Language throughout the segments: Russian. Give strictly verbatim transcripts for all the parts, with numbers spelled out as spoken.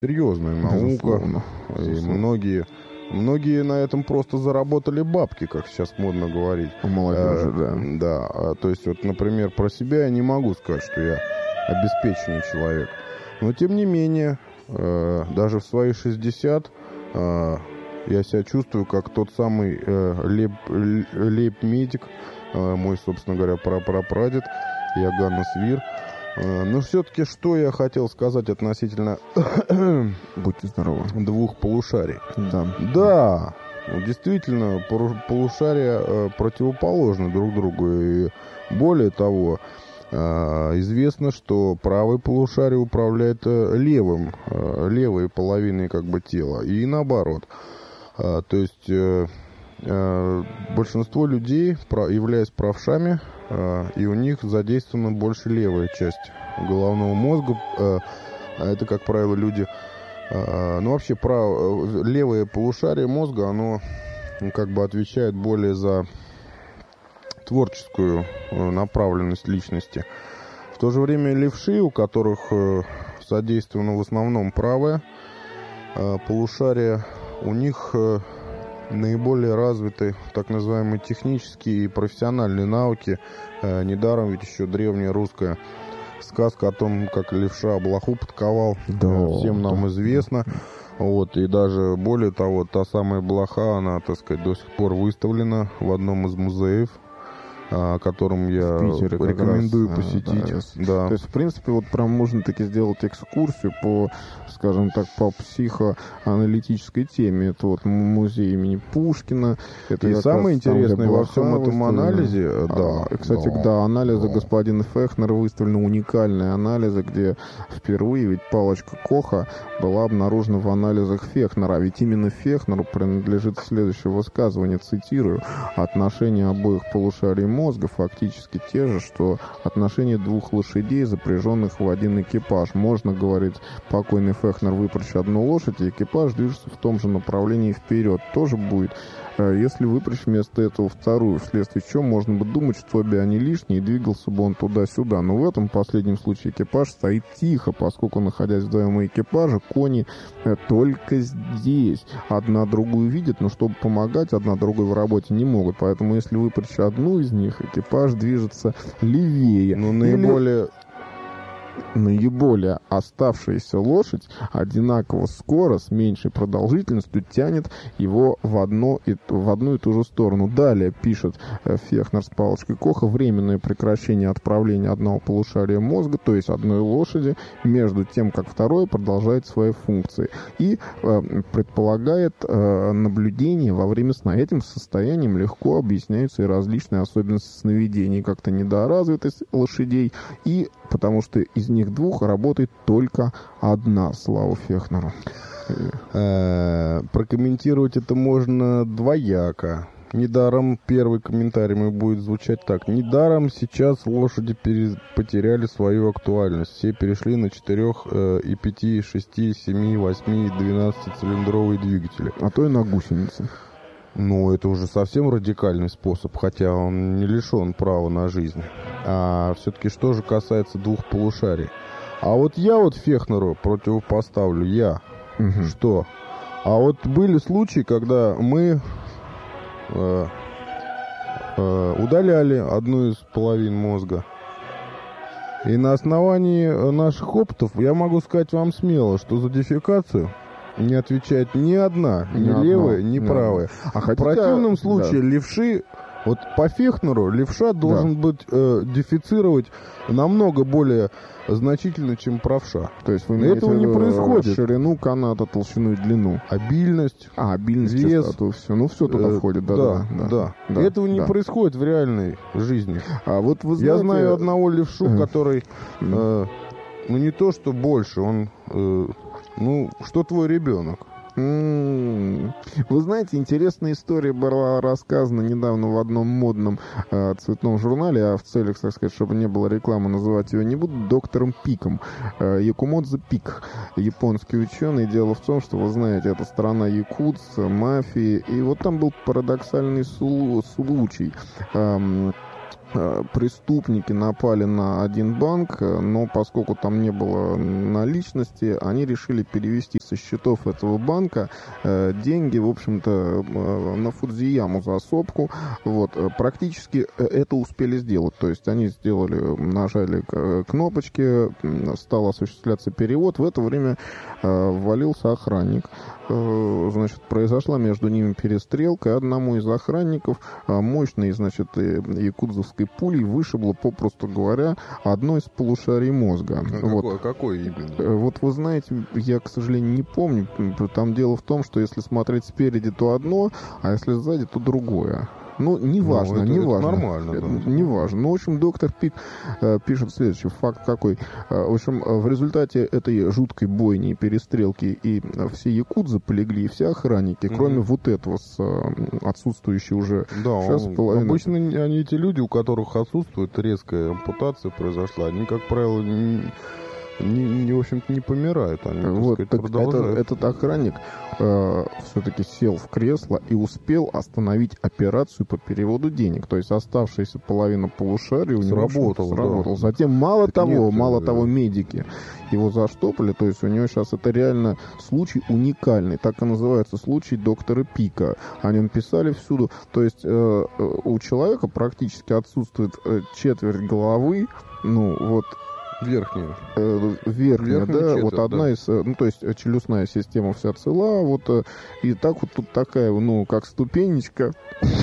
серьезная наука. Безусловно. И Безусловно. многие, многие на этом просто заработали бабки, как сейчас модно говорить. У молодежи, Э, да. Да, а, то есть, вот, например, про себя я не могу сказать, что я обеспеченный человек. Но, тем не менее, э, даже в свои шестьдесят э, я себя чувствую как тот самый э, лейб, лейб-медик, э, мой, собственно говоря, прапрапрадед Иоганн Свир. Э, но все-таки, что я хотел сказать относительно Будьте здоровы. двух полушарий. Да. Да, действительно, пору- полушария э, противоположны друг другу. И более того, э, известно, что правое полушарие управляет э, левым, э, левой половиной как бы тела. И наоборот. Э, то есть э, э, большинство людей, про- являясь правшами, э, и у них задействована больше левая часть головного мозга. Э, а это, как правило, люди... Ну, вообще, право, левое полушарие мозга, оно ну, как бы отвечает более за творческую направленность личности. В то же время левши, у которых задействовано в основном правое полушарие, у них наиболее развиты так называемые технические и профессиональные навыки. Недаром ведь еще древняя русская сказка о том, как левша блоху подковал, Да, всем нам да, известно. да. Вот, и даже более того, та самая блоха, она, так сказать, до сих пор выставлена в одном из музеев, о котором я Питере как рекомендую раз, посетить. да. Да. То есть, в принципе, вот прям можно таки сделать экскурсию по, скажем так, по психоаналитической теме. Это вот музей имени Пушкина. Это И как самое раз там, интересное где во всем блоха этом выставлена. анализе, А, да, и, кстати, да, да, анализы да. господина Фехнера выставлены уникальные анализы, где впервые ведь палочка Коха была обнаружена в анализах Фехнера. А ведь именно Фехнеру принадлежит следующее высказывание, цитирую: «Отношения обоих полушарий мозга фактически те же, что отношения двух лошадей, запряженных в один экипаж. Можно, говорит покойный Фехнер, выпрячь одну лошадь, и экипаж движется в том же направлении вперед. Тоже будет, если выпрячь вместо этого вторую, вследствие чего можно бы думать, что обе они лишние, и двигался бы он туда-сюда. Но в этом последнем случае экипаж стоит тихо, поскольку, находясь вдвоем у экипажа, кони только здесь. Одна другую видит, но чтобы помогать, одна другой в работе не могут. Поэтому, если выпрячь одну из них, экипаж движется левее». Ну, наиболее... Наиболее оставшаяся лошадь одинаково скоро, с меньшей продолжительностью, тянет его в, одно и, в одну и ту же сторону. Далее, пишет Фехнер с палочкой Коха, временное прекращение отправления одного полушария мозга, то есть одной лошади, между тем, как второе продолжает свои функции. И э, предполагает э, наблюдение во время сна. Этим состоянием легко объясняются и различные особенности сновидений, как-то недоразвитость лошадей, и потому что из них двух работает только одна, слава Фехнеру. Э, прокомментировать это можно двояко. Недаром первый комментарий мой будет звучать так. Недаром сейчас лошади пере... потеряли свою актуальность. Все перешли на четырех э, и пяти, и шести, и семи, и восьми, и двенадцати цилиндровые двигатели. А то и на гусенице. Ну, это уже совсем радикальный способ, хотя он не лишен права на жизнь. А все-таки что же касается двух полушарий? А вот я вот Фехнеру противопоставлю, я, Угу. что? А вот были случаи, когда мы э, э, удаляли одну из половин мозга. И на основании наших опытов я могу сказать вам смело, что за дефекацию не отвечает ни одна, ни, Ни одна, левая, ни ни правая. А В хотите, противном случае да. левши, вот по Фехнеру левша должен быть э, дефицировать намного более значительно, чем правша. То есть вы Но имеете этого в не виду происходит. ширину каната, толщину и длину. Обильность, А, обильность, вес, частоту, все. Ну, все туда э, входит, да, да, да. да. да, Этого не да. происходит в реальной жизни. А вот вы знаете... Я знаю одного левшу, Э. который, э, ну не то что больше, он, э, ну, что твой ребенок. М-м-м. Вы знаете, интересная история была рассказана недавно в одном модном э, цветном журнале, а в целях, так сказать, чтобы не было рекламы, называть ее не буду, доктором Пиком. Э, Якумодзе Пик, японский ученый. Дело в том, что, вы знаете, это страна якутс, мафии, и вот там был парадоксальный су- случай. Эм, преступники напали на один банк, но поскольку там не было наличности, они решили перевести со счетов этого банка деньги, в общем-то, на Фудзияму за сопку. Вот. Практически это успели сделать. То есть они сделали, нажали кнопочки, стал осуществляться перевод. В это время ввалился охранник. Значит, произошла между ними перестрелка. Одному из охранников мощной, значит, якудзовской пулей вышибло, попросту говоря, одно из полушарий мозга. А вот. Какое, какое именно? Вот вы знаете, я, к сожалению, не помню. Там дело в том, что если смотреть спереди, то одно, а если сзади, то другое. Ну, неважно, ну, это, неважно. Это нормально, это, да. Неважно. Ну, в общем, доктор Пик э, пишет следующий факт какой. Э, в общем, в результате этой жуткой бойни, перестрелки и все якудзы полегли, и все охранники, mm-hmm. кроме вот этого с э, отсутствующей уже да, шесть с половиной. Обычно они эти люди, у которых отсутствует резкая ампутация произошла, они, как правило, не... Не, не, в общем-то, не помирают, они, вот, так так сказать, продолжают. Это, этот охранник э, все-таки сел в кресло и успел остановить операцию по переводу денег. То есть оставшаяся половина полушария у него сработала. Да. Затем, мало так того, нет, мало да. того, медики его заштопали. То есть у него сейчас это реально случай уникальный. Так и называется случай доктора Пика. О нем писали всюду. То есть э, у человека практически отсутствует четверть головы. Ну, вот... Верхняя. Э, верхняя, Верхняя, да. Четверть, вот одна да. из, ну, то есть челюстная система вся цела, вот, и так вот тут такая, ну, как ступенечка.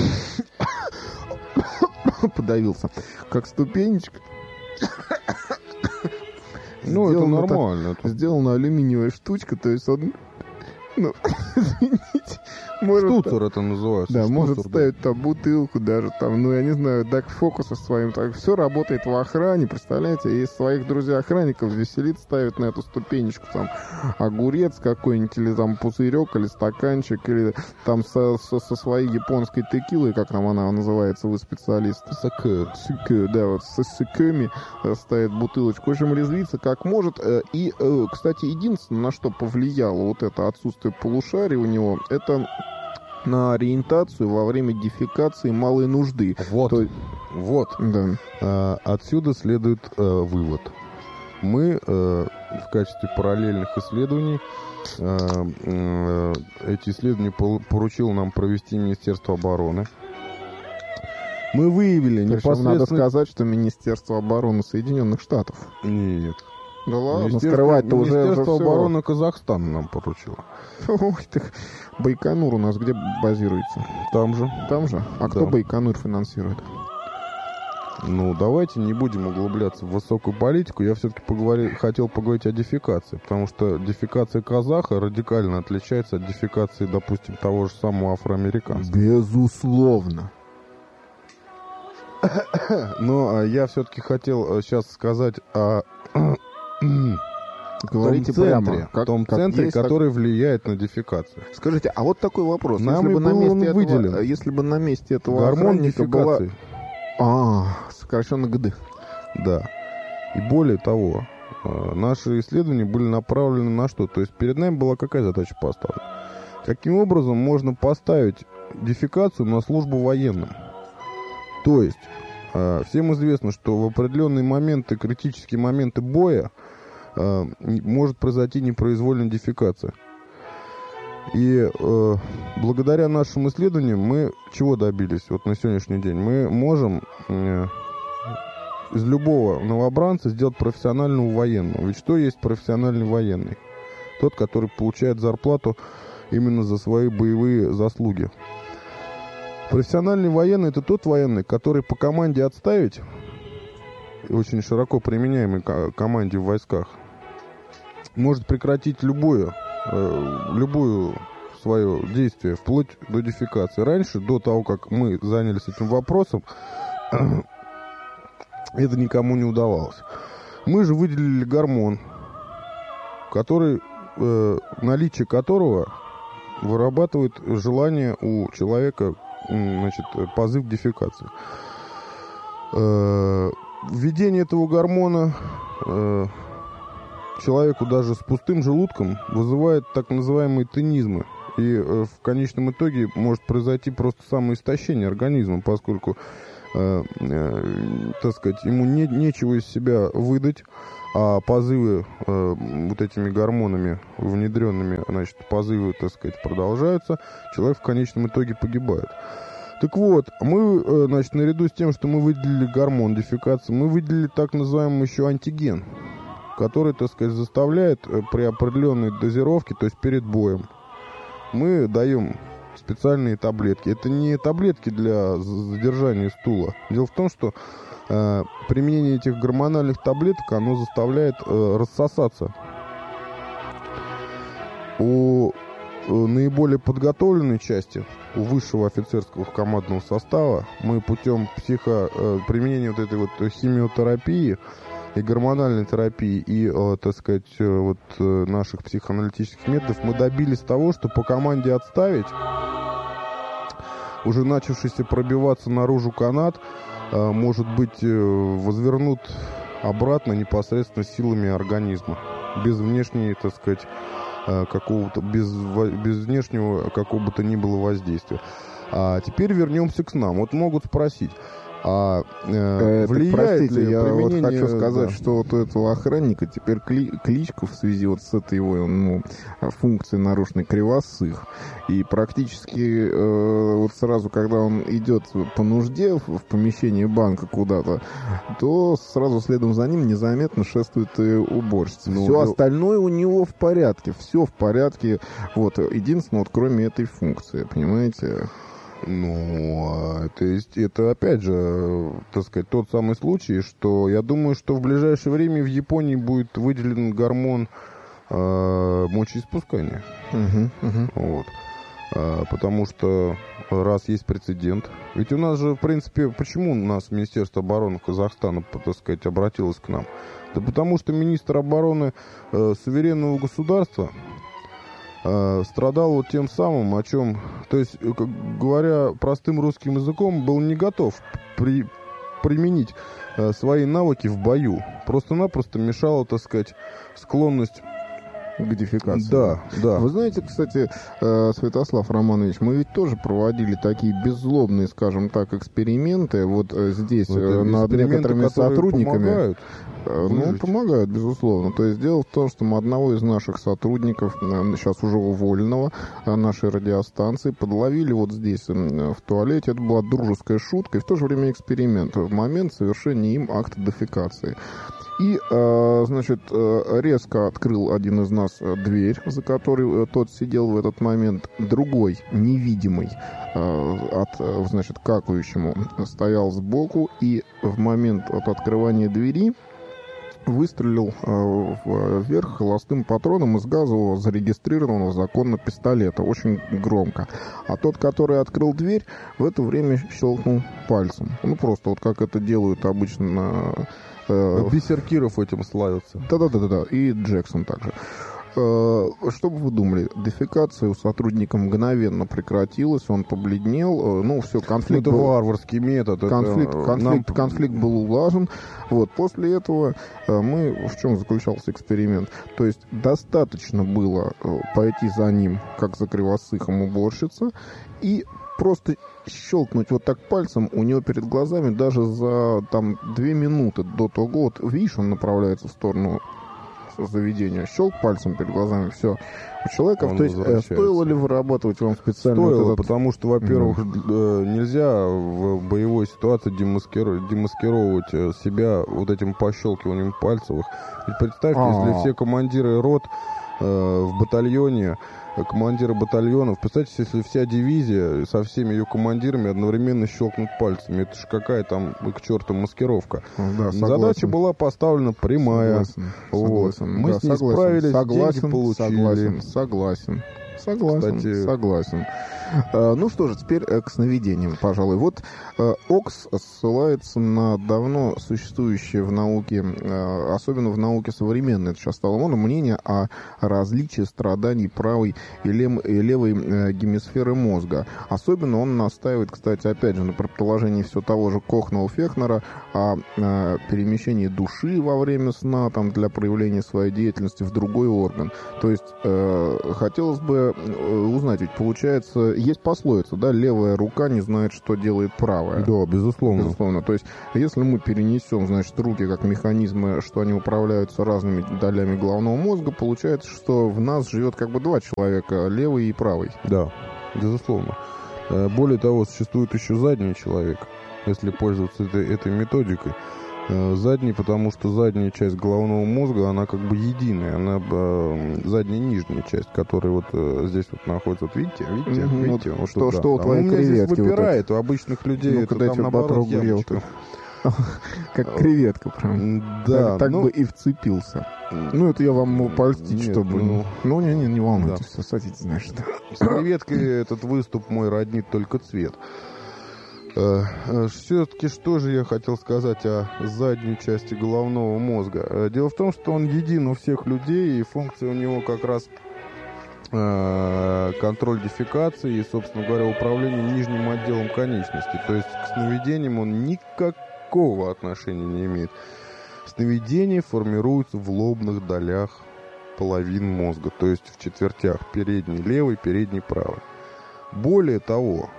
Подавился. Как ступенечка. Ну, это нормально. Сделана алюминиевая штучка, то есть он... Ну, извините. Может, штуцер это называется. Да, штуцер, может да. ставить там бутылку даже, там, ну, я не знаю, дак фокуса своим. Так, все работает в охране, представляете? И своих друзей-охранников веселит, ставит на эту ступенечку там огурец какой-нибудь, или там пузырек, или стаканчик, или там со, со, со своей японской текилой, как там она называется, вы специалист. Сакэ. Сакэ, да, вот со сакэми ставит бутылочку. В общем, резвится как может. И, кстати, единственное, на что повлияло вот это отсутствие полушария у него, это на ориентацию во время дефекации малой нужды. Вот, То... вот. Да. А, отсюда следует а, вывод. Мы а, в качестве параллельных исследований, а, а, эти исследования поручило нам провести Министерство обороны. Мы выявили непосредственно... Надо сказать, что Министерство обороны Соединенных Штатов. Нет. Да ладно, скрывать-то уже Министерство уже обороны Казахстана нам поручило. Ой, ты, Байконур у нас где базируется? Там же. Там же? А да. Кто Байконур финансирует? Ну, давайте не будем углубляться в высокую политику. Я все-таки поговори... хотел поговорить о дефекации, потому что дефекация казаха радикально отличается от дефекации, допустим, того же самого афроамериканца. Безусловно. Но я все-таки хотел сейчас сказать о... Говорите в том центре, прямо, как, том как центре есть, который так... влияет на дефекацию. Скажите, а вот такой вопрос. Нам если, бы на месте этого, выделен. если бы на месте этого гормон дефекации. Была... А, сокращенно ГД. Да. И более того, наши исследования были направлены на что? То есть перед нами была какая задача поставлена? Каким образом можно поставить дефекацию на службу военным? То есть, всем известно, что в определенные моменты, критические моменты боя, может произойти непроизвольная дефекация. И э, благодаря нашим исследованиям мы чего добились вот на сегодняшний день? Мы можем э, из любого новобранца сделать профессионального военного. Ведь что есть профессиональный военный? Тот, который получает зарплату именно за свои боевые заслуги. Профессиональный военный — это тот военный, который по команде отставить, очень широко применяемой команде в войсках, может прекратить любое, э, любое свое действие, вплоть до дефекации. Раньше, до того, как мы занялись этим вопросом, это никому не удавалось. Мы же выделили гормон, который, э, наличие которого вырабатывает желание у человека, значит, позыв к дефекации. Э, введение этого гормона э, человеку даже с пустым желудком вызывает так называемые тенизмы. И э, в конечном итоге может произойти просто самоистощение организма, поскольку э, э, так сказать, ему не, нечего из себя выдать, а позывы э, вот этими гормонами внедренными, значит, позывы, так сказать, продолжаются, человек в конечном итоге погибает. Так вот, мы, значит, наряду с тем, что мы выделили гормон дефекации, мы выделили так называемый еще антиген, который, так сказать, заставляет при определенной дозировке, то есть перед боем, мы даем специальные таблетки. Это не таблетки для задержания стула. Дело в том, что э, применение этих гормональных таблеток, оно заставляет э, рассосаться. У э, наиболее подготовленной части, у высшего офицерского командного состава, мы путем психо, э, применения вот этой вот химиотерапии и гормональной терапии, и, э, так сказать, э, вот э, наших психоаналитических методов, мы добились того, что по команде отставить уже начавшийся пробиваться наружу канат, э, может быть, э, возвернут обратно непосредственно силами организма, без внешней, так сказать, э, какого-то, без, без внешнего какого бы то ни было воздействия. А теперь вернемся к нам. Вот могут спросить, а э, влияет простите, ли я применение... вот хочу сказать, да. что вот у этого охранника теперь кли, кличка в связи вот с этой его, ну, функцией нарушенной Кривосых. И практически э, вот сразу, когда он идет по нужде в, в помещении банка куда-то, то сразу следом за ним незаметно шествует и уборщица. Ну, все ну... остальное у него в порядке, все в порядке. Вот, единственное, вот кроме этой функции, понимаете? Ну, то есть это, опять же, так сказать, тот самый случай, что я думаю, что в ближайшее время в Японии будет выделен гормон э, мочеиспускания. Uh-huh, uh-huh. Вот. А, потому что раз есть прецедент. Ведь у нас же, в принципе, почему у нас Министерство обороны Казахстана, так сказать, обратилось к нам? Да потому что министр обороны э, суверенного государства страдал вот тем самым, о чем, то есть, как, говоря простым русским языком, был не готов при, применить э, свои навыки в бою. Просто-напросто мешала, так сказать, склонность к дефекации. Да, да. Вы знаете, кстати, э, Святослав Романович, мы ведь тоже проводили такие беззлобные, скажем так, эксперименты вот э, здесь э, над некоторыми сотрудниками. Помогают. Э, ну, помогают, безусловно. То есть дело в том, что мы одного из наших сотрудников, э, сейчас уже уволенного, э, нашей радиостанции, подловили вот здесь, э, в туалете. Это была дружеская шутка и в то же время эксперимент в момент совершения им акта дефекации. И, э, значит, э, резко открыл один из нас э, дверь, за которой э, тот сидел в этот момент. Другой, невидимый, э, от, э, значит, какающему, стоял сбоку. И в момент от открывания двери выстрелил э, вверх холостым патроном из газового зарегистрированного законно пистолета. Очень громко. А тот, который открыл дверь, в это время щелкнул пальцем. Ну, просто вот как это делают обычно... Бисеркиров этим славятся. Да-да-да-да. И Джексон также. Что бы вы думали? Дефекация у сотрудника мгновенно прекратилась, он побледнел. Ну, все, конфликт ну, это был... варварский метод. Конфликт, это... конфликт, Нам... конфликт был улажен. Вот, после этого мы... В чем заключался эксперимент? То есть достаточно было пойти за ним, как за Кривосыхом уборщица, и просто щелкнуть вот так пальцем у него перед глазами даже за там две минуты до того, вот видишь, он направляется в сторону заведения, щелк пальцем перед глазами, все. У человека, он то есть, э, стоило ли вырабатывать вам специально? Стоило, вот этот... потому что, во-первых, mm-hmm. нельзя в боевой ситуации демаскировать, демаскировать себя вот этим пощелкиванием пальцев. Ведь представьте, А-а-а. если все командиры рот э, в батальоне, командиры батальонов, представьте, если вся дивизия со всеми ее командирами одновременно щелкнут пальцами. Это же какая там к черту маскировка. Да, задача была поставлена прямая. Согласен, вот. согласен. Мы да, с ней согласен, справились, согласен, деньги получили. Согласен, согласен. Согласен, Кстати... согласен. А, ну что же, теперь к сновидениям, пожалуй. Вот а, ОКС ссылается на давно существующее в науке, а, особенно в науке современной, это сейчас стало модным, мнение о различии страданий правой и, лем, и левой а, гемисферы мозга. Особенно он настаивает, кстати, опять же, на предположении все того же Кохнелл-Фехнера о а, перемещении души во время сна там, для проявления своей деятельности в другой орган. То есть а, хотелось бы узнать, ведь получается есть пословица, да, левая рука не знает, что делает правая. Да, безусловно. Безусловно. То есть, если мы перенесем, значит, руки как механизмы, что они управляются разными долями головного мозга, получается, что в нас живет как бы два человека, левый и правый. Да, безусловно. Более того, существует еще задний человек, если пользоваться этой, этой методикой. Задний, потому что задняя часть головного мозга, она как бы единая, она э, задняя нижняя часть, которая вот э, здесь вот находится, вот видите, видите, mm-hmm. видите, вот, вот что, да. что у а твоей у меня креветки здесь выпирает, вот у обычных людей ну, это когда там наоборот ямочка. Как креветка, прям. Да, так ну, бы и вцепился. Ну, это я вам могу польстить, нет, чтобы... ну, ну, не, не, не волнуйтесь, да. садитесь, значит. С креветкой этот выступ мой роднит только цвет. Все-таки что же я хотел сказать о задней части головного мозга? Дело в том, что он един у всех людей, и функция у него как раз контроль дефекации и, собственно говоря, управление нижним отделом конечности. То есть к сновидениям он никакого отношения не имеет. Сновидения формируются в лобных долях половин мозга, то есть в четвертях: передний левый, передний правый. Более того,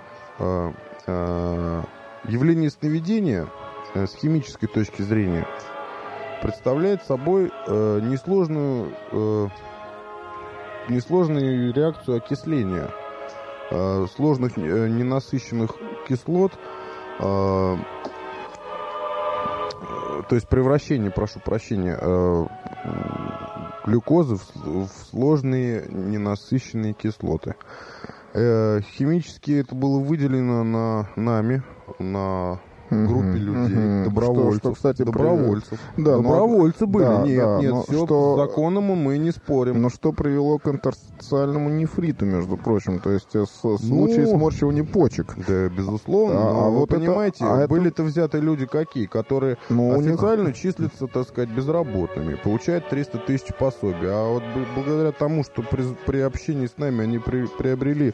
явление сновидения с химической точки зрения представляет собой несложную, несложную реакцию окисления сложных ненасыщенных кислот, то есть превращение, прошу прощения, глюкозы в сложные ненасыщенные кислоты. Химически это было выделено на нами, на группе людей, uh-huh. добровольцев. Что, что, кстати, добровольцев. Да, добровольцы но... были. Да, нет, да, нет, все что... по законному мы не спорим. Но что привело к интерстициальному нефриту, между прочим, то есть с, ну... случай сморщивания почек. Да, безусловно. А, но, а вот понимаете, это... а были-то это... взяты люди какие, которые ну, официально них... числятся, так сказать, безработными, получают триста тысяч пособий. А вот благодаря тому, что при, при общении с нами они при, приобрели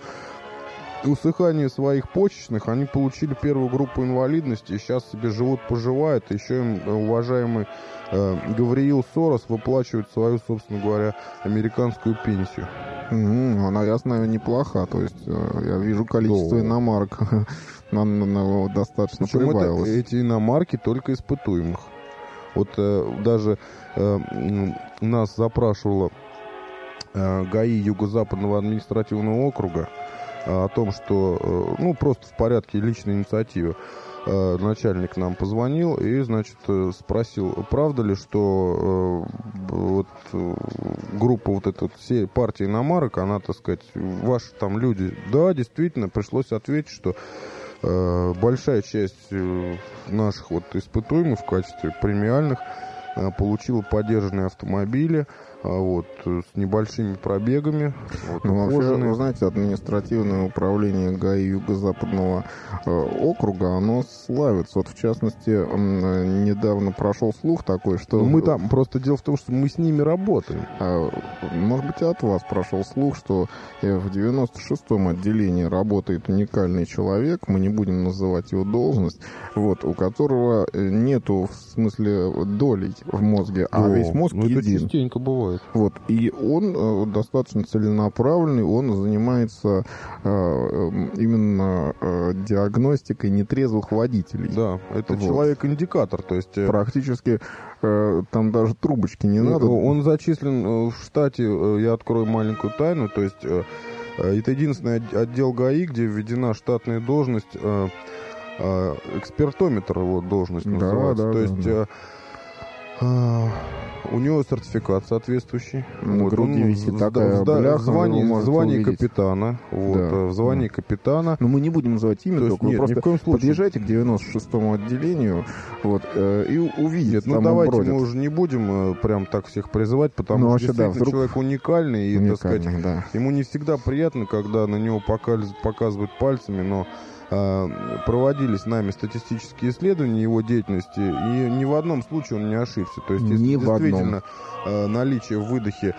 усыхание своих почечных, они получили первую группу инвалидности и сейчас себе живут-поживают. Еще им уважаемый э, Гавриил Сорос выплачивает свою, собственно говоря, американскую пенсию. Mm-hmm. Она, ясно, неплоха. То есть э, я вижу количество да. иномарок нам достаточно Причем прибавилось. Это, эти иномарки только испытуемых. Вот э, даже э, нас запрашивала э, ГАИ Юго-Западного административного округа о том, что, ну, просто в порядке личной инициативы начальник нам позвонил и, значит, спросил, правда ли, что вот группа вот эта всей партии иномарок, она, так сказать, ваши там люди. Да, действительно, пришлось ответить, что большая часть наших вот испытуемых в качестве премиальных получила подержанные автомобили, вот, с небольшими пробегами. Вот, ну, вообще, вы знаете, административное управление ГАИ Юго-Западного э, округа, оно славится. Вот, в частности, э, недавно прошел слух такой, что... Мы там, просто дело в том, что мы с ними работаем. Э, может быть, и от вас прошел слух, что в девяносто шестом отделении работает уникальный человек, мы не будем называть его должность, вот, у которого нету, в смысле, долей в мозге, а О, весь мозг ну един. Это частенько бывает. Вот, и он э, достаточно целенаправленный, он занимается э, именно э, диагностикой нетрезвых водителей. Да, это вот. Человек-индикатор, то есть... Практически э, там даже трубочки не ну, надо. Он зачислен в штате, я открою маленькую тайну, то есть э, это единственный отдел ГАИ, где введена штатная должность, э, э, экспертометр его должность называется, да, да, то да, есть... Да. Э, У него сертификат соответствующий. На вот, груди висит в, такая в, бляха, в звании, в звании капитана. Вот, да. В звании да. капитана. Но мы не будем называть имя, То только нет, вы просто подъезжайте к девяносто шестому отделению вот, э, и увидите. Нет, ну давайте мы уже не будем э, прям так всех призывать, потому ну, что действительно да, вдруг... человек уникальный. И, уникальный, так сказать, да. ему не всегда приятно, когда на него показывают пальцами, но... проводились нами статистические исследования его деятельности, и ни в одном случае он не ошибся. То есть, если ни действительно наличие в выдохе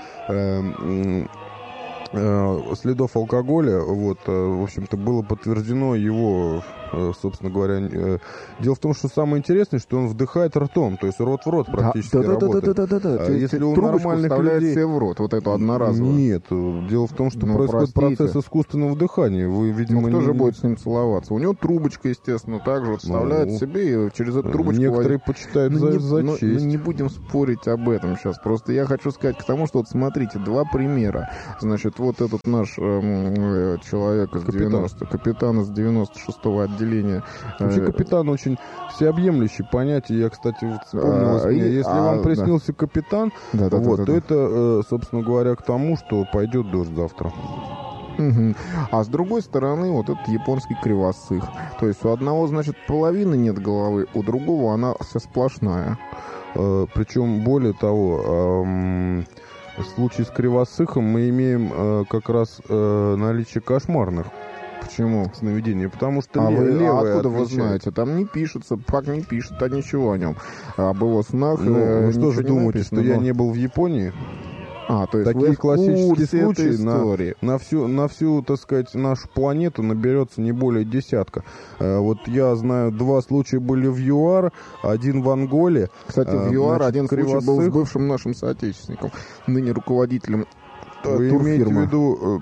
следов алкоголя, вот, в общем-то, было подтверждено его собственно говоря. Дело в том, что самое интересное, что он вдыхает ртом, то есть рот в рот практически да, да, работает. Да, да, да, да, да. Если у нормальных людей... себе в рот, вот эту одноразовую. Нет, дело в том, что ну, происходит простите. процесс искусственного дыхания. Вы, видимо, ну, кто не... же будет с ним целоваться? У него трубочка, естественно, также вот вставляет ну, себе и через эту трубочку... Некоторые почитают ну, за, не, за ну, честь. Ну, не будем спорить об этом сейчас. Просто я хочу сказать к тому, что вот смотрите, два примера. Значит, вот этот наш э, человек из девяностых, капитан из девяносто шестого отделения. Вообще капитан очень всеобъемлющий понятие. Я, кстати, вот вспомнилось а, мне. Если а, вам приснился да. капитан, да, да, вот, да, да, то да. это, собственно говоря, к тому, что пойдет дождь завтра. Угу. А с другой стороны, вот этот японский кривосых. То есть у одного, значит, половины нет головы, у другого она вся сплошная. Э, причем, более того, э, в случае с кривосыхом мы имеем э, как раз э, наличие кошмарных. Почему? Сновидение. Потому что а лев, вы, левое откуда отвечает. Вы знаете? Там не пишется, как не пишет, а ничего о нем. Об его снах. Ну, э, вы что же думаете, написано, что но... я не был в Японии? А, то есть такие классические случаи на, истории. на, всю, на всю, так сказать, нашу планету наберется не более десятка. Э, вот я знаю, два случая были в ЮАР, один в Анголе. Кстати, в ЮАР значит, один кривосых... случай был с бывшим нашим соотечественником, ныне руководителем Вы турфирмы. Имеете в виду э,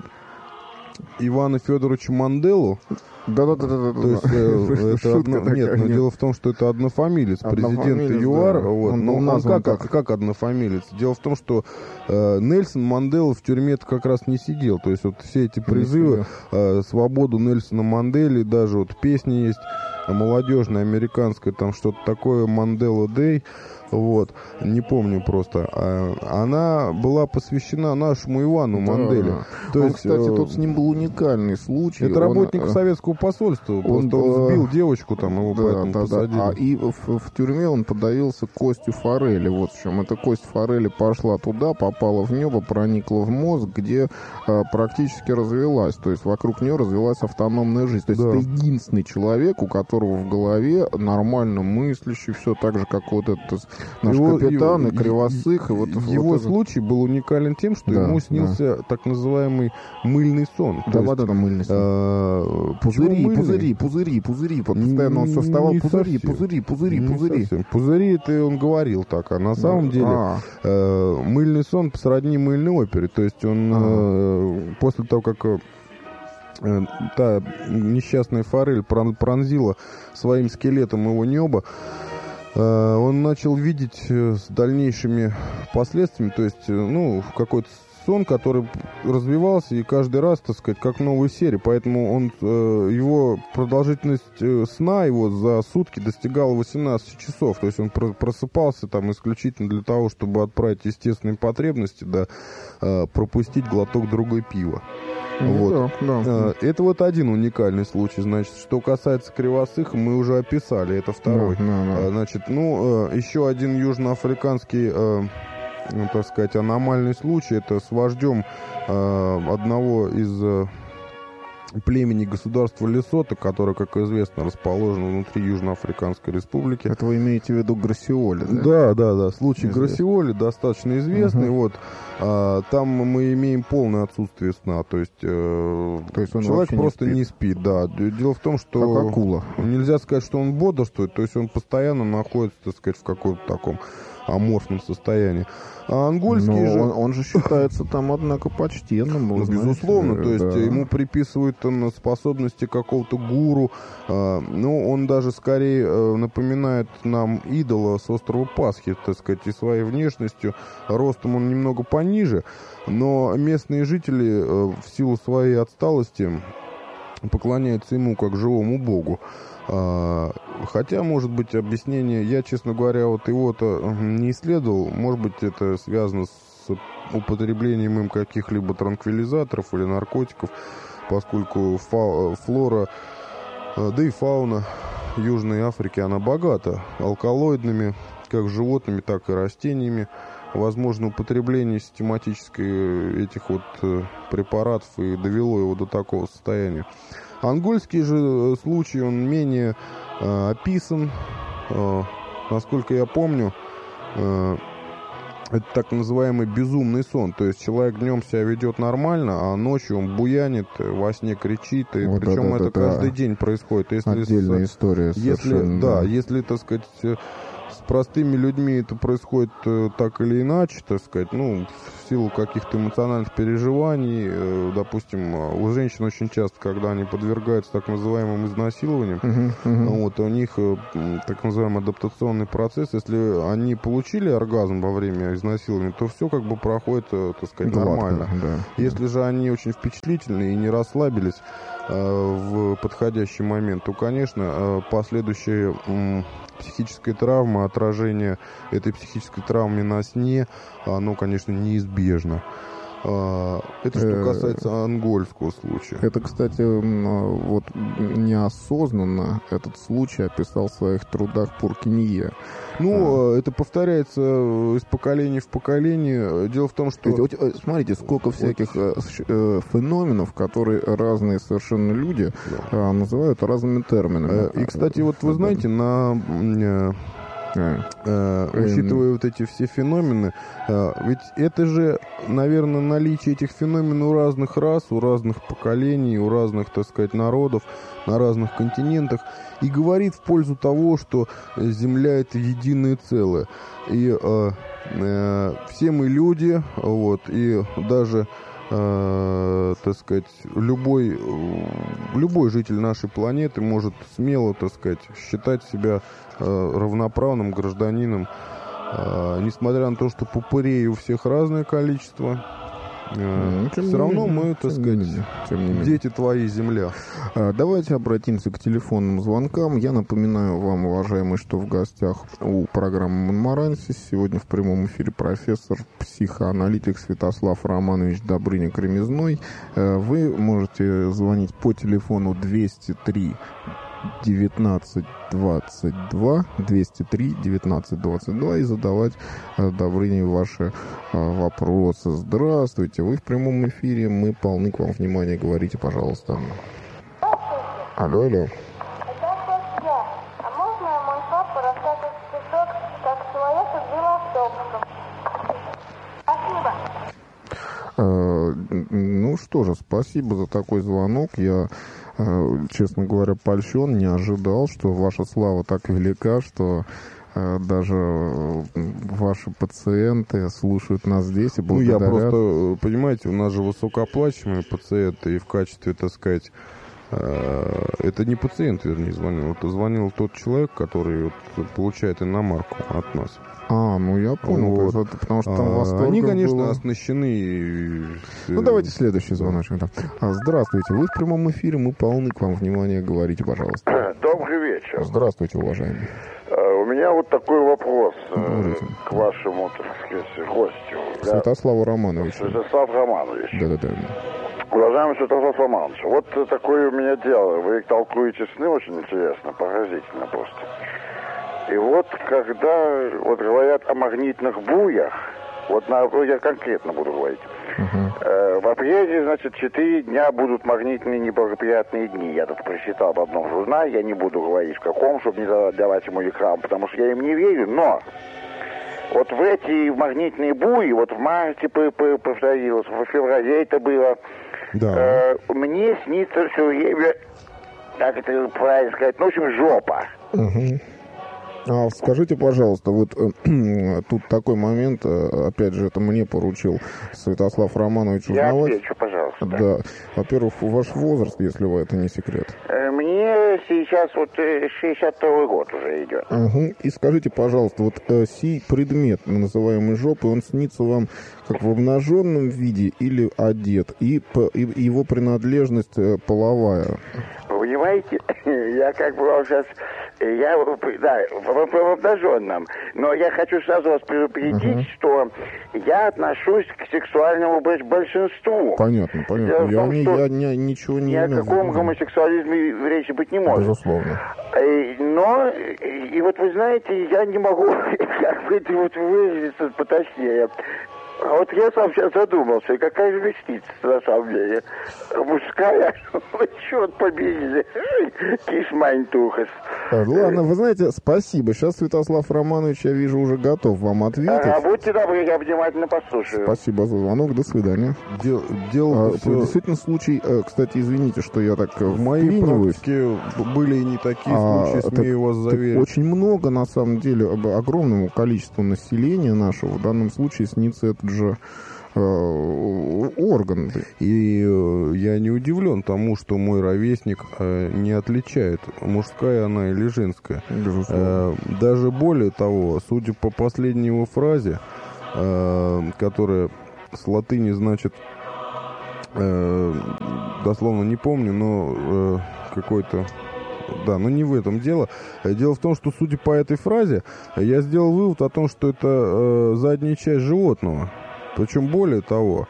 Ивана Федоровича Манделу? Да-да-да. То есть э, это одно... Нет, но нет. Дело в том, что это однофамилец, президент ЮАР. Да. Вот. Он, но он, он как, как, как однофамилец? Дело в том, что э, Нельсон Мандела в тюрьме как раз не сидел. То есть вот все эти призывы, э, свободу Нельсона Мандели, даже вот песни есть молодежная, американская, там что-то такое, Мандела Дэй. Вот, не помню просто. Она была посвящена нашему Ивану да. Манделе. То он, есть, кстати, э... тут с ним был уникальный случай. Это он... работник советского посольства. Он, просто он сбил девочку, там его да, поэтому да, посадили. Да. А и в, в тюрьме он подавился костью форели. Вот в чем. Эта кость форели пошла туда, попала в небо, проникла в мозг, где э, практически развелась. То есть вокруг нее развелась автономная жизнь. То есть да. это единственный человек, у которого в голове нормально мыслящий, все так же, как вот этот наш его, капитан его, и кривосых. И вот, его вот случай был уникален тем, что да, ему снился да. так называемый мыльный сон. Да, вот это мыльный сон. Э, пузыри, пузыри, пузыри, пузыри. Вот постоянно он все вставал. Пузыри, пузыри, пузыри, не пузыри. Совсем. Пузыри, это он говорил так, а на самом деле а. э, мыльный сон сродни мыльной опере. То есть он э, после того, как э, та несчастная форель пронзила своим скелетом его небо, он начал видеть с дальнейшими последствиями, то есть, ну, какой-то сон, который развивался, и каждый раз, так сказать, как новая серия, поэтому он, его продолжительность сна его за сутки достигала восемнадцать часов, то есть он просыпался там исключительно для того, чтобы отправить естественные потребности, да, пропустить глоток другой пива. Вот. Да, да. Это вот один уникальный случай. Значит, что касается кривосыха, мы уже описали. Это второй. Да, да, да. Значит, ну, еще один южноафриканский, ну, так сказать, аномальный случай. Это с вождем одного из племени государства Лесото, которое, как известно, расположено внутри Южноафриканской республики. Это вы имеете в виду Грасиоли, да? Да, да, да. Случай Грасиоли достаточно известный. Uh-huh. Вот, а, там мы имеем полное отсутствие сна. То есть, э, то есть он человек просто не спит. не спит. Да. Дело в том, что как акула. Нельзя сказать, что он бодрствует. То есть он постоянно находится, так сказать, в каком-то таком аморфном состоянии. А ангольский же... Он, он же считается там, однако, почтенным. Ну, безусловно, то есть да. ему приписывают он, способности какого-то гуру. А, ну, он даже скорее а, напоминает нам идола с острова Пасхи, так сказать, и своей внешностью. Ростом он немного пониже, но местные жители а, в силу своей отсталости поклоняются ему как живому богу. Хотя, может быть, объяснение, я, честно говоря, вот его-то не исследовал, может быть, это связано с употреблением им каких-либо транквилизаторов или наркотиков, поскольку фа- флора, да и фауна Южной Африки, она богата алкалоидными, как животными, так и растениями. Возможно, употребление систематическое этих вот препаратов и довело его до такого состояния. Ангольский же случай, он менее э, описан. Э, насколько я помню, э, это так называемый безумный сон. То есть человек днем себя ведет нормально, а ночью он буянит, во сне кричит. И Вот причем это, это, это каждый день происходит. Если отдельная с, история если, совершенно. да, если, так сказать, с простыми людьми это происходит так или иначе, так сказать, ну, в силу каких-то эмоциональных переживаний. Допустим, у женщин очень часто, когда они подвергаются так называемым изнасилованиям, uh-huh, uh-huh. Вот, у них так называемый адаптационный процесс. Если они получили оргазм во время изнасилования, то все как бы проходит, так сказать, гладко, нормально. Да. Если же они очень впечатлительны и не расслабились в подходящий момент, то, конечно, последующие психическая травма, отражение этой психической травмы на сне, оно, конечно, неизбежно. Это что касается ангольского случая. Это, кстати, вот неосознанно этот случай описал в своих трудах Пуркинье. Ну, а. это повторяется из поколения в поколение. Дело в том, что... Вот, смотрите, сколько всяких вот. феноменов, которые разные совершенно люди да. называют разными терминами. И, кстати, вот вы знаете, на... Uh, учитывая вот эти все феномены, uh, ведь это же, наверное, наличие этих феноменов у разных рас, у разных поколений, у разных, так сказать, народов, на разных континентах, и говорит в пользу того, что Земля — это единое целое. И uh, uh, все мы люди, вот, и даже... Э, так сказать, любой, любой житель нашей планеты может смело, так сказать, считать себя э, равноправным гражданином, э, несмотря на то, что попырей у всех разное количество. Ну, все равно мы, так сказать, дети твоей земля. Давайте обратимся к телефонным звонкам. Я напоминаю вам, уважаемые, что в гостях у программы «Монморансис» сегодня в прямом эфире профессор, психоаналитик Святослав Романович Добрыня-Кремезной. Вы можете звонить по телефону двести три девятнадцать двадцать два, двести три девятнадцать двадцать два и задавать э, Добрыне ваши э, вопросы. Здравствуйте, вы в прямом эфире, мы полны к вам внимания, говорите, пожалуйста. Алло, алло. А можно мой папа рассказывает стишок, как человек сбил автобусом? Спасибо. Э, ну что же, спасибо за такой звонок. Я честно говоря, польщен, не ожидал, что ваша слава так велика, что э, даже ваши пациенты слушают нас здесь и благодарят. Ну, я просто, понимаете, у нас же высокооплачиваемые пациенты, и в качестве, так сказать, э, это не пациент, вернее, звонил, это звонил тот человек, который вот, получает иномарку от нас. А, ну я понял, вот. это, потому что там восторг. Они, конечно, было... оснащены... Ну, давайте следующий звоночек. Да. Здравствуйте, вы в прямом эфире, мы полны к вам внимания, говорите, пожалуйста. Добрый вечер. Здравствуйте, уважаемый. Uh, у меня вот такой вопрос uh, к вашему, так сказать, гостю. Святославу Романовичу. Святослав Романович. Да-да-да. Уважаемый Святослав Романович, вот такое у меня дело. Вы толкуете сны очень интересно, поразительно просто. И вот, когда вот говорят о магнитных буях, вот на, я конкретно буду говорить, uh-huh. э, в апреле, значит, четыре дня будут магнитные неблагоприятные дни. Я тут прочитал в одном журнале, я не буду говорить в каком, чтобы не давать ему рекламу, потому что я им не верю, но вот в эти магнитные буи, вот в марте повторилось, в феврале это было, да. э, мне снится все время, как это правильно сказать, ну, в общем, жопа. Uh-huh. А скажите, пожалуйста, вот э, тут такой момент, э, опять же, это мне поручил Святослав Романович узнавать. Я отвечу, пожалуйста. Да. Во-первых, ваш возраст, если вы, это не секрет. Мне сейчас вот шестьдесят второй год уже идет. Угу. И скажите, пожалуйста, вот э, сей предмет, называемый жопой, он снится вам как в обнаженном виде или одет? И, по, и его принадлежность э, половая? Понимаете, я как бы вам сейчас... Я, да, в, в обнаженном. Но я хочу сразу вас предупредить, uh-huh. что я отношусь к сексуальному большинству. Понятно, понятно. Я, том, не, я не, ничего не... Ни о каком гомосексуализме речи быть не может. Безусловно. Но, и вот вы знаете, я не могу как бы вот выразиться поточнее. А вот я сам сейчас задумался, какая же вещица на самом деле. Мужская, черт побери, кишмань тухас. Ладно, вы знаете, спасибо. Сейчас Святослав Романович, я вижу, уже готов вам ответить. А, будьте добры, я внимательно послушаю. Спасибо за звонок, до свидания. Дел, дело а, все... Действительно, случай, кстати, извините, что я так в моей практике были и не такие а, случаи, смею вас заверить. Очень много, на самом деле, огромному количеству населения нашего, в данном случае снится этот же орган. И э, я не удивлен тому, что мой ровесник э, не отличает, мужская она или женская. Э, даже более того, судя по последней его фразе, э, которая с латыни значит, э, дословно не помню, но э, какой-то... Да, но не в этом дело. Дело в том, что, судя по этой фразе, я сделал вывод о том, что это э, задняя часть животного. Причем более того,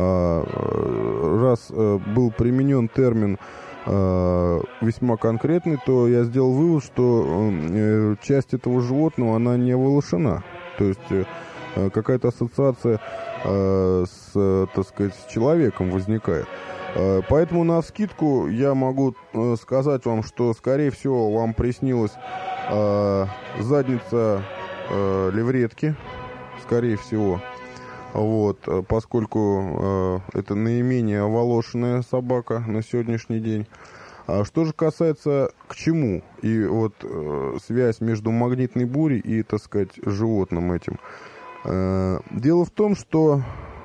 раз был применен термин весьма конкретный, то я сделал вывод, что часть этого животного, она не волошена. То есть какая-то ассоциация с, так сказать, с человеком возникает. Поэтому навскидку я могу сказать вам, что, скорее всего, вам приснилась задница левретки, скорее всего. Вот, поскольку э, это наименее оволошенная собака на сегодняшний день. А что же касается к чему? И вот э, связь между магнитной бурей и, так сказать, животным этим. Э, дело в том, что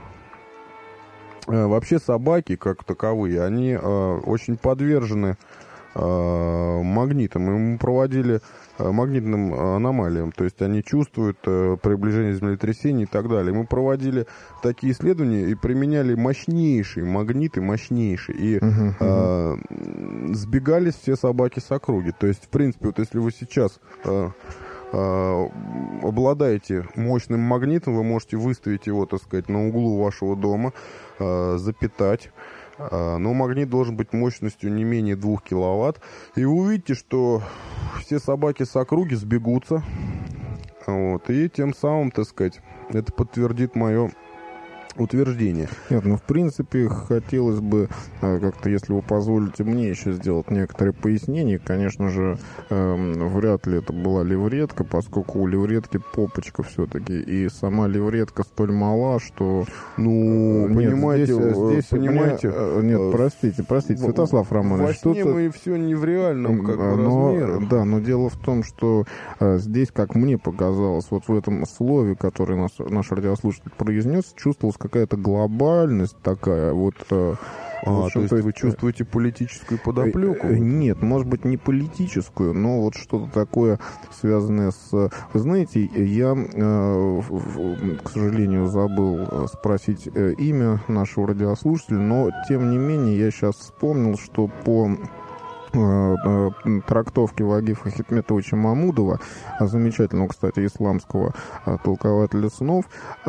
э, вообще собаки, как таковые, они э, очень подвержены э, магнитам. И мы проводили магнитным аномалиям, то есть они чувствуют э, приближение землетрясений и так далее. Мы проводили такие исследования и применяли мощнейшие магниты, мощнейшие, и uh-huh, uh-huh. Э, сбегались все собаки с округи. То есть, в принципе, вот если вы сейчас э, э, обладаете мощным магнитом, вы можете выставить его, так сказать, на углу вашего дома, э, запитать. Но магнит должен быть мощностью не менее двух киловатт. И вы увидите, что все собаки с округи сбегутся. Вот, и тем самым, так сказать, это подтвердит мое утверждение. Нет, ну, в принципе, хотелось бы как-то, если вы позволите мне еще сделать некоторые пояснения. Конечно же, э, вряд ли это была левретка, поскольку у левретки попочка все-таки, и сама левретка столь мала, что... Ну, нет, понимаете, здесь, здесь понимаете... Мне, нет, простите, простите, Святослав Романович. Во сне мы все не в реальном как бы, но, размерах. Да, но дело в том, что э, здесь, как мне показалось, вот в этом слове, которое наш, наш радиослушатель произнес, чувствовалась какая-то глобальность такая, вот... А, вот, то есть то вы чувствуете политическую подоплеку? Нет, может быть, не политическую, но вот что-то такое, связанное с... Вы знаете, я, э, к сожалению, забыл спросить имя нашего радиослушателя, но, тем не менее, я сейчас вспомнил, что по... трактовки Вагифа Хикметовича Мамудова, замечательного, кстати, исламского толкователя снов,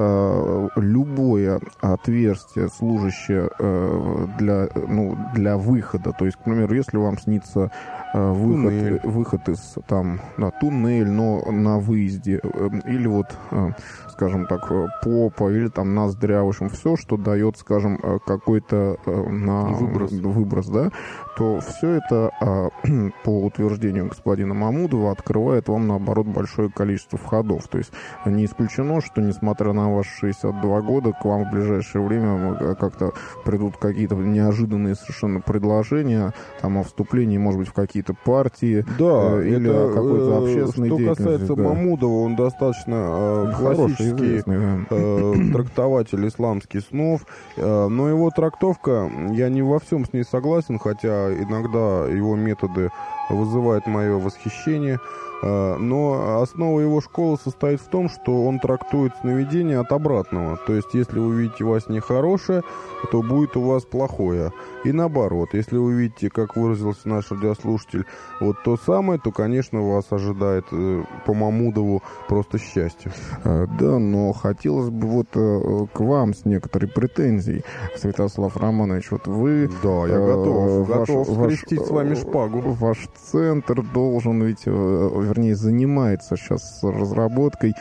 любое отверстие, служащее для, ну, для выхода, то есть, к примеру, если вам снится выход, выход из там, на туннель, но на выезде, или вот, скажем так, попа, или там ноздря, в общем, все, что дает, скажем, какой-то на выброс, выброс, да, то все это, по утверждению господина Мамудова, открывает вам, наоборот, большое количество входов. То есть не исключено, что, несмотря на ваши шестьдесят два года, к вам в ближайшее время как-то придут какие-то неожиданные совершенно предложения там, о вступлении, может быть, в какие-то партии, да, э, или это, какой-то общественной что деятельности. Что касается да. Мамудова, он достаточно э, классический да. э, трактователь исламских снов, э, но его трактовка, я не во всем с ней согласен, хотя иногда его методы вызывают мое восхищение. Но основа его школы состоит в том, что он трактует сновидение от обратного. То есть, если вы видите во сне хорошее, то будет у вас плохое. И наоборот, если вы видите, как выразился наш радиослушатель, вот то самое, то, конечно, вас ожидает по Мамудову просто счастье. Да, но хотелось бы вот к вам с некоторой претензией, Святослав Романович. Вот вы... Да, я готов. Ваш, готов скрестить ваш, с вами шпагу. Ваш центр должен ведь... вернее, занимается сейчас разработкой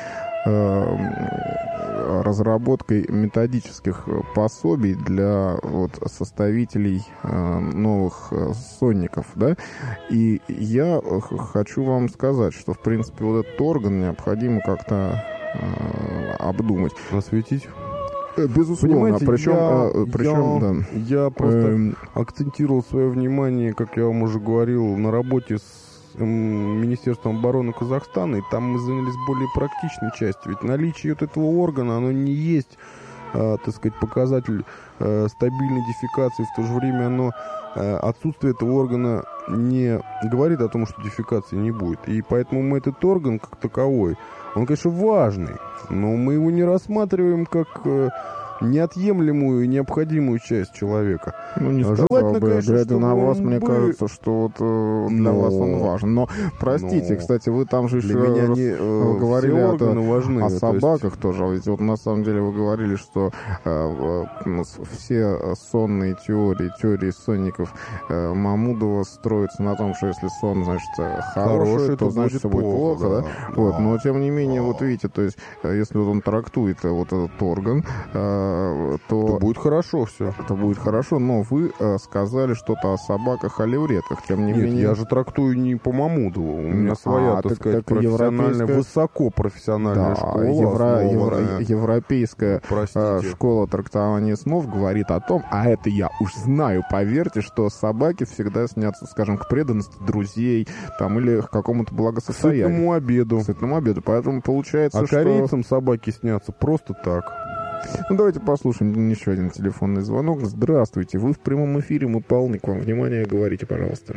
разработкой методических пособий для вот, составителей э, новых э, сонников, да, и я хочу вам сказать, что, в принципе, вот этот орган необходимо как-то э, обдумать. Осветить? Безусловно, причем, я, э, причем я, да. я просто э, акцентировал свое внимание, как я вам уже говорил, на работе с Министерством обороны Казахстана, и там мы занялись более практичной частью. Ведь наличие вот этого органа, оно не есть, э, так сказать, показатель э, стабильной дефекации, в то же время оно, э, отсутствие этого органа не говорит о том, что дефекации не будет. И поэтому мы этот орган как таковой, он, конечно, важный, но мы его не рассматриваем как э, неотъемлемую и необходимую часть человека. Ну, не сказал бы, конечно, глядя на вас, мне были... кажется, что вот э, для но... вас он важен. Но, простите, но... кстати, вы там же еще меня раз, не, э, говорили о, важны, о собаках есть... тоже. Ведь вот на самом деле вы говорили, что э, э, все сонные теории, теории сонников э, Мамудова строятся на том, что если сон, значит, хороший, хороший то, то значит, все будет плохо. плохо да? Да. Вот. Но, тем не менее, да. вот видите, то есть, если вот он трактует вот этот орган, э, То, то будет хорошо все. Это будет хорошо, но вы э, сказали что-то о собаках, о левретках. Тем не Нет, менее... я же трактую не по Мамудову. У меня а, своя, так, так сказать, так профессиональная, европейская... высокопрофессиональная да, школа. Евро... Евро... Европейская э, школа трактования снов говорит о том, а это я уж знаю, поверьте, что собаки всегда снятся, скажем, к преданности друзей там, или к какому-то благосостоянию. К сытному обеду. К сытному обеду. Поэтому получается, а что... А корейцам собаки снятся просто так. Ну, давайте послушаем еще один телефонный звонок. Здравствуйте, вы в прямом эфире, мы полны к вам внимания, говорите, пожалуйста.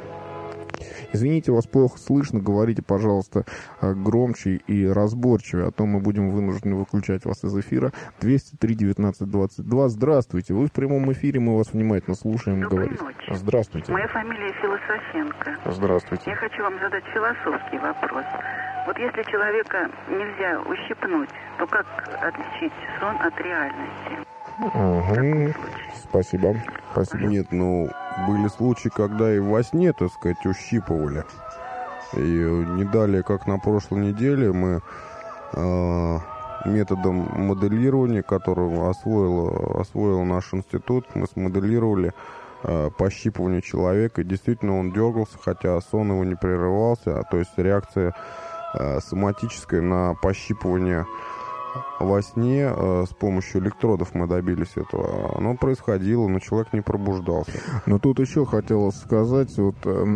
Извините, вас плохо слышно, говорите, пожалуйста, громче и разборчивее, а то мы будем вынуждены выключать вас из эфира. двести три девятнадцать двадцать два. Здравствуйте, вы в прямом эфире, мы вас внимательно слушаем. Доброй говорите. Ночи. Здравствуйте. Моя фамилия Философенко. Здравствуйте. Я хочу вам задать философский вопрос. Вот если человека нельзя ущипнуть, то как отличить сон от реальности? Угу. Спасибо. Спасибо. Нет, ну, были случаи, когда и во сне, так сказать, ущипывали. И не далее, как на прошлой неделе, мы э, методом моделирования, который освоил, освоил наш институт, мы смоделировали э, пощипывание человека. И действительно он дергался, хотя сон его не прерывался. То есть реакция э, соматическая на пощипывание во сне э, с помощью электродов мы добились этого. Оно происходило, но человек не пробуждался. Но тут еще хотелось сказать, вот, э,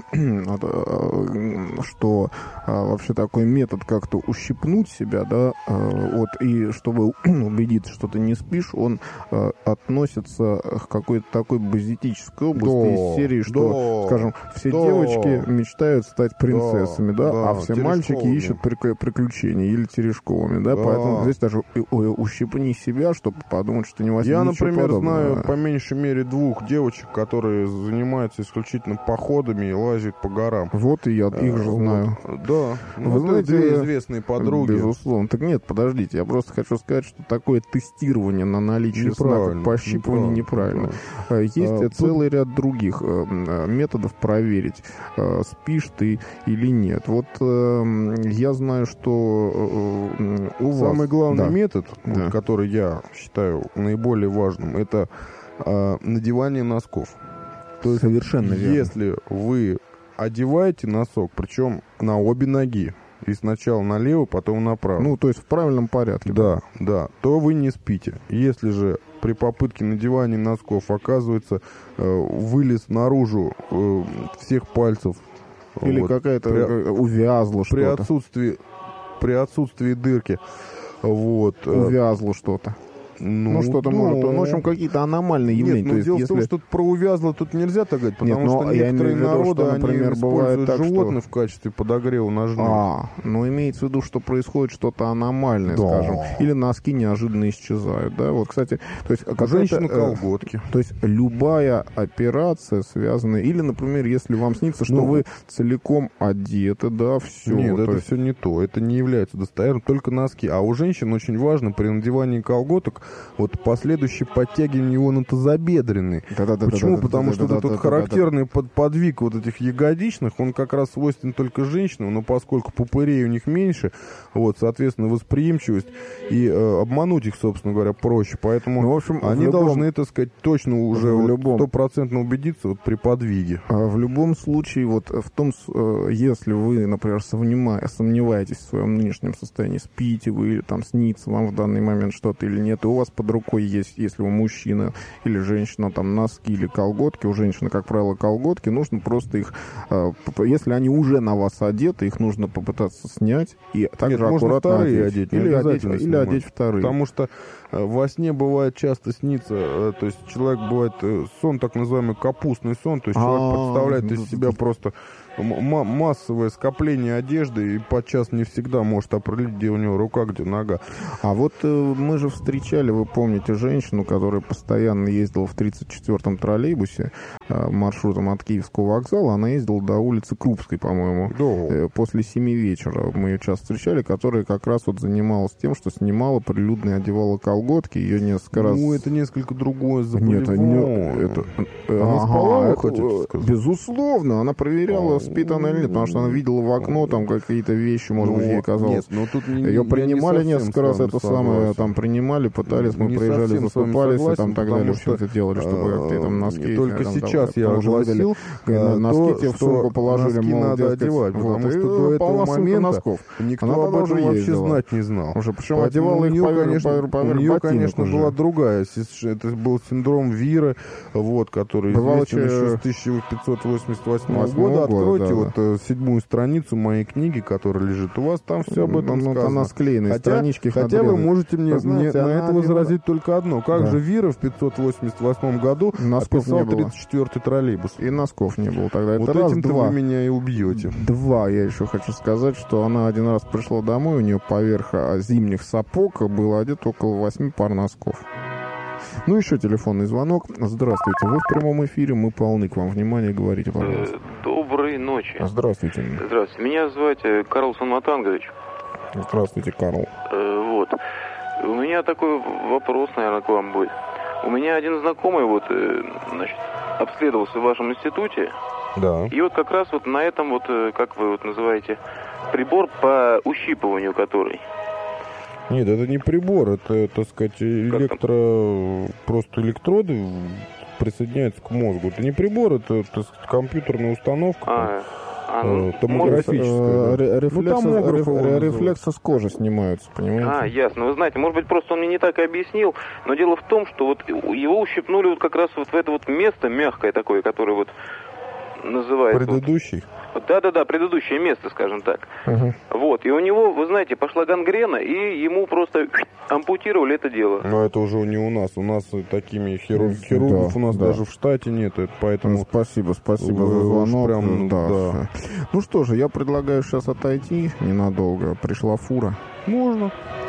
э, что э, вообще такой метод как-то ущипнуть себя, да, э, вот, и чтобы убедиться, что ты не спишь, он э, относится к какой-то такой базитической области да, из серии, что, да, скажем, все да, девочки мечтают стать принцессами, да, да, да, а все мальчики ищут приключения или Терешковыми, да, да. Поэтому здесь даже ущипни себя, чтобы подумать, что не возьми. Я, например, подобного. знаю по меньшей мере двух девочек, которые занимаются исключительно походами и лазят по горам. Вот и я их же знаю. Да. Ну, вы знаете, две известные подруги. Безусловно. Так нет, подождите, я просто хочу сказать, что такое тестирование на наличие сна, пощипывание неправильно. неправильно. Есть а, целый тут... ряд других методов проверить, спишь ты или нет. Вот я знаю, что у вас... Самый главный да. метод, да. вот, который я считаю наиболее важным, это э, надевание носков. То есть совершенно верно. Если вы одеваете носок, причем на обе ноги, и сначала налево, потом направо. Ну, то есть в правильном порядке. Да, да, то вы не спите. Если же при попытке надевания носков оказывается э, вылез наружу э, всех пальцев, или вот, какая-то при, увязла при что-то. Отсутствии, при отсутствии дырки. Вот. Увязло что-то. Ну, ну что-то да. может... Ну, в общем, какие-то аномальные явления. Нет, ну, то есть, дело если... в том, что про увязло тут нельзя так говорить, потому Нет, что некоторые виду, народы, что, например, они используют так, животных что... в качестве подогрева ножных. А, ну имеется в виду, что происходит что-то аномальное, да. скажем. Или носки неожиданно исчезают, да? Вот, кстати, то есть... Женщины колготки. То есть любая операция связанная... Или, например, если вам снится, что ну, вы целиком одеты, да, все. Нет, это есть... все не то. Это не является достоверным, только носки. А у женщин очень важно при надевании колготок вот последующее подтягивание его на тазобедренный. Да-да-да, Почему? да-да-да, Потому что да-да-да, вот этот да-да-да. характерный под, подвиг вот этих ягодичных, он как раз свойственен только женщинам, но поскольку пупырей у них меньше, вот, соответственно, восприимчивость, и э, обмануть их, собственно говоря, проще. Поэтому Ну, в общем, они в любом- должны, так сказать, точно уже в вот любом- стопроцентно убедиться вот при подвиге. А В любом случае, вот в том, с- э, если вы, например, сомнева- сомневаетесь в своем нынешнем состоянии, спите вы или там снится вам в данный момент что-то или нет, и у вас под рукой есть, если вы мужчина или женщина, там носки или колготки, у женщины, как правило, колготки, нужно просто их, э, п- если они уже на вас одеты, их нужно попытаться снять и также Нет, можно аккуратно вторые одеть. одеть, не или одеть, обязательно или снимать. одеть вторые. Потому что э, во сне бывает часто снится, э, то есть человек бывает э, сон, так называемый капустный сон, то есть человек А, представляет ну, из себя просто м- м- массовое скопление одежды и подчас не всегда может определить, где у него рука, где нога. А вот э, мы же встречали, вы помните, женщину, которая постоянно ездила в тридцать четвёртом троллейбусе э, маршрутом от Киевского вокзала. Она ездила до улицы Крупской, по-моему, э, после семи вечера. Мы ее часто встречали, которая как раз вот занималась тем, что снимала прилюдно и одевала колготки. Ее несколько раз... Ну, это несколько другое Нет, заболевание. не- это... э, Она ага, спала, вы это, хотите э, сказать? Безусловно, она проверяла, спит она или нет, потому что она видела в окно там какие-то вещи, может быть, ей казалось. Нет, но тут не, Ее я не принимали совсем несколько раз, с вами это самое, согласен. там принимали, пытались, мы Не проезжали, совсем с вами заступались, и согласен, там так потому далее, в что, общем-то, делали, чтобы как ты там носки... Только там, сейчас там, я там уже огласил, выдали, э, носки то, тебе в что сумку положили, носки мол, надо дескать, одевать, вот, потому и что до этого полна сумка момента носков. никто Она об этом тоже вообще ездила. знать не знал. Уже, причем Поэтому одевала у их нее, поверх, конечно, поверх, у поверх нее, ботинок конечно, уже. была другая. Это был синдром Виры, вот, который Бывало, известен че- еще с тысяча пятьсот восемьдесят восьмого восьмого года. года, Откройте да, вот э, седьмую страницу моей книги, которая лежит у вас, там все об этом Ну, сказано. она склеенная, Хотя, странички хотя вы можете мне, Вы знаете, мне на она это одевала- возразить только одно. Как Да. же Вира в пятьсот восемьдесят восьмом году Носков не описал было. тридцать четвёртый троллейбус? И носков не было тогда. Вот Это раз, этим-то два. вы меня и убьете. Два, я еще хочу сказать, что она один раз пришла домой, у нее поверх а, зимних сапог было одето около восьми пар носков. Ну, еще телефонный звонок. Здравствуйте, вы в прямом эфире, мы полны к вам внимания, говорите, пожалуйста. Э, Доброй ночи. Здравствуйте. Здравствуйте. Меня зовут э, Карлсон Матангович. Здравствуйте, Карл. Э, Вот. У меня такой вопрос, наверное, к вам будет. У меня один знакомый вот, э, значит, обследовался в вашем институте. Да. И вот как раз вот на этом вот, э, как вы вот называете, прибор по ущипыванию который. Нет, это не прибор, это, так сказать, электро... просто электроды присоединяются к мозгу. Это не прибор, это, так сказать, компьютерная установка. А, а, ну, Э, томографическая, Э, да. ре- Рефлексы, Ну, томограф реф- его называют. рефлексы с кожи снимаются, понимаете? А, ясно. Вы знаете, может быть, просто он мне не так и объяснил, но дело в том, что вот его ущипнули вот как раз вот в это вот место мягкое такое, которое вот называется... вот- Предыдущий? Да-да-да, предыдущее место, скажем так. Мгм. Вот, и у него, вы знаете, пошла гангрена, и ему просто ампутировали это дело. Но это уже не у нас. У нас такими хирург, Да, хирургов у нас да. даже в штате нет. Это поэтому... Спасибо, спасибо Вы за уж звонок. прям, да. да. Ну что же, я предлагаю сейчас отойти ненадолго. Пришла фура. Можно.